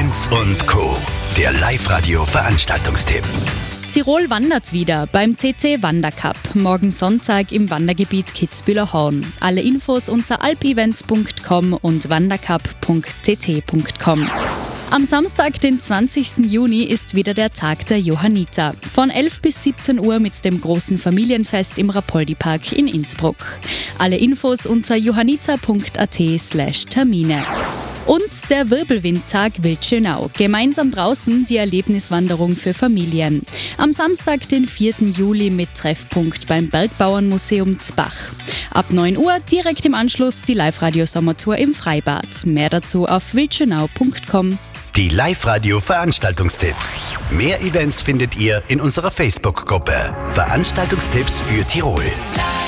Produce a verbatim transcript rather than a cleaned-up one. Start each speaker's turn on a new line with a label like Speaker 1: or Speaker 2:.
Speaker 1: Lanz und Co. Der Live-Radio-Veranstaltungstipp.
Speaker 2: Tirol wandert wieder beim C C Wandercup. Morgen Sonntag im Wandergebiet Kitzbühler Horn. Alle Infos unter alpevents punkt com und wandercup punkt c c punkt com. Am Samstag, den zwanzigsten Juni, ist wieder der Tag der Johanniter. Von elf bis siebzehn Uhr mit dem großen Familienfest im Rapoldi-Park in Innsbruck. Alle Infos unter johanniter punkt a t slash Termine. Und der Wirbelwindtag Wildschönau. Gemeinsam draußen die Erlebniswanderung für Familien. Am Samstag, den vierten Juli mit Treffpunkt beim Bergbauernmuseum Zbach. Ab neun Uhr direkt im Anschluss die Live-Radio-Sommertour im Freibad. Mehr dazu auf wildschönau punkt com.
Speaker 1: Die Live-Radio-Veranstaltungstipps. Mehr Events findet ihr in unserer Facebook-Gruppe. Veranstaltungstipps für Tirol.